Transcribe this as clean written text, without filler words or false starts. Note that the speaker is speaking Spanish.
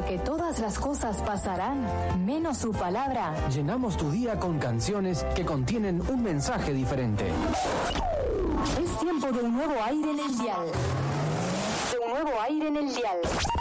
porque todas las cosas pasarán, menos su palabra. Llenamos tu día con canciones que contienen un mensaje diferente. Es tiempo de un nuevo aire en el dial. De un nuevo aire en el dial.